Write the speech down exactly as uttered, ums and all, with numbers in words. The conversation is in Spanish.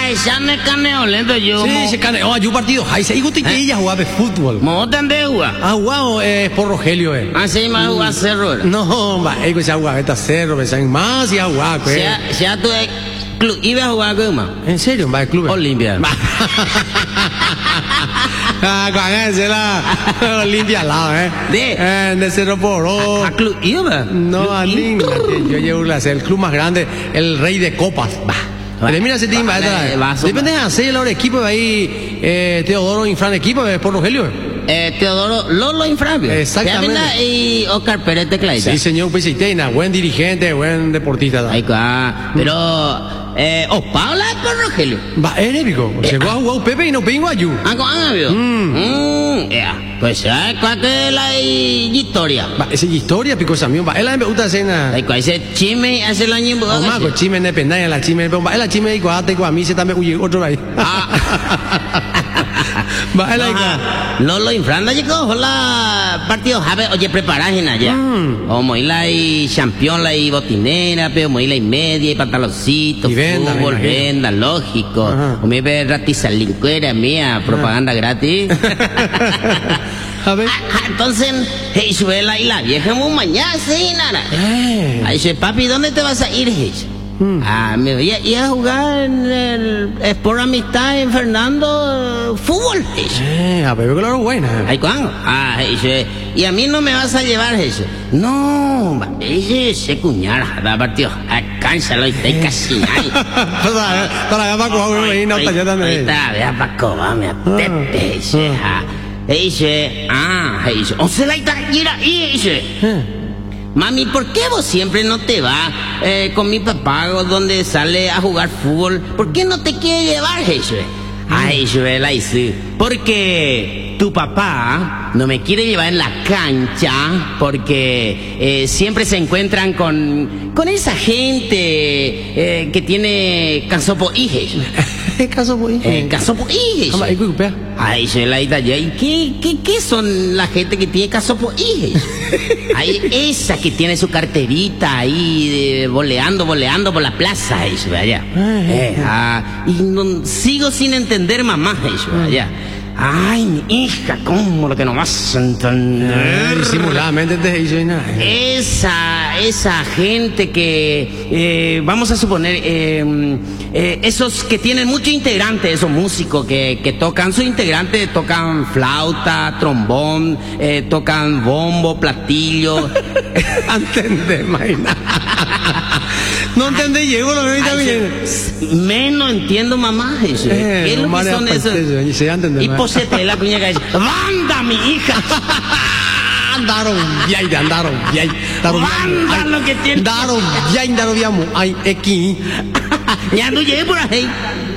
Ay, ya me caneo lento yo. Sí, se caneó. Hay un partido. Ay, se dijo que ella jugaba de fútbol. ¿Cómo te andé jugar? Ah, jugado eh, por Rogelio, eh. Ah, sí, más jugar cerro. No, va, ego se jugaba esta cerro, me saben más y a jugar, pues. Ya, ya tú club iba a jugar con más. ¿En serio? Va, el club. Olimpia. Ah, con ese la Olimpia al lado, eh. De. Eh, de Cerro Poró. ¿A club iba? No, a Linda. Yo llevo la, el club más grande, el rey de copas. Va. Termina ese team, va. Depende de hacer el equipo ahí, eh, Teodoro Infran equipo de por Rogelio. Eh, Teodoro Lolo Infravio. Exactamente. Y Oscar Pérez Teclaita. Sí, señor Peseiteina, buen dirigente, buen deportista. Ahí está. Pero, eh, o Paula por Rogelio. Va, es épico. Llegó a jugar Pepe y no vengo a Yu. Ah, con Anavio. Mm, yeah. Pues ya, ¿cuál es la historia? Va, esa historia, pico Samión, va, él me gusta hacer una. Ahí con ese chisme, hace el año. No, más, con chisme de pendaña, la chisme, va, la chisme y cuate, con a mí se también, uy, otro ahí. Va, él ahí. Lolo Infranda llegó, la partido, jabe, oye, preparajen allá. O moila y champion, la y botinera, pero moila y media, y pantaloncito, y venda, fútbol, venda, lógico. O me ve ratizalincuera mía, propaganda gratis. A ver. Ah, entonces, hey, suela y la vieja muy mañana, sí, nada. Eh. Ahí dice, papi, ¿dónde te vas a ir, hey? Hmm. Ah, me voy a ir a jugar en el Sport Amistad en Fernando, fútbol, hey. Eh, a ver, claro, buena. ¿Ay, cuándo? Ah, dice, y a mí no me vas a llevar, eso. No, ese se cuñara, da partido, alcánzalo y te casi ahí. Para allá, Paco, ahí no está ya también. Ahorita, vea, Paco, va, me apete, dice, ah. Dice, ah, dice, o se la itaquira y dice, mami, ¿por qué vos siempre no te vas eh, con mi papá donde sale a jugar fútbol? ¿Por qué no te quiere llevar, dice? Ay, yo la hice, porque tu papá no me quiere llevar en la cancha porque eh, siempre se encuentran con, con esa gente eh, que tiene casopo hijes. Casopo hijes. Eh, casopo hijes. Ay, se la ida ya. ¿Y qué, qué, qué son la gente que tiene casopo hijes? Ay, esa que tiene su carterita ahí eh, boleando, boleando por la plaza, eso, allá. Eh, ah, y no, sigo sin entender, mamá, eso, allá. Ay, mi hija, ¿cómo lo que no vas a entender? Disimuladamente te dice nada. Esa, esa gente que, eh, vamos a suponer, eh, eh, esos que tienen muchos integrantes, esos músicos que, que tocan, sus integrantes tocan flauta, trombón, eh, tocan bombo, platillo. ¿Entendés, Maina? No entendí, llego lo que también. Menos entiendo, mamá. Eso. Eh, ¿Qué es lo que son esos? Y posete la cuña que dice, ¡banda, mi hija! Andaron bien, andaron bien. ¡Banda lo que tiene! Andaron bien, andaron bien. Ay, aquí. Ya no llegué por ahí.